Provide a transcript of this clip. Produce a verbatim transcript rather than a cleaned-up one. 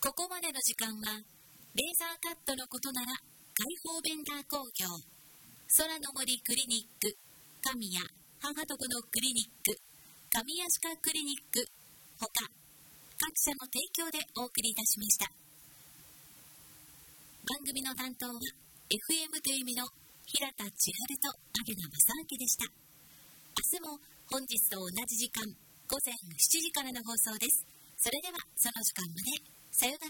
ここまでの時間はレーザーカットのことなら開放ベンダー工業、空の森クリニック、神谷母と子のクリニック、神谷歯科クリニックほか各社の提供でお送りいたしました。番組の担当は エフエム という意味の平田千春と有野正明でした。明日も本日と同じ時間、午前しちじからの放送です。それではその時間までさようなら。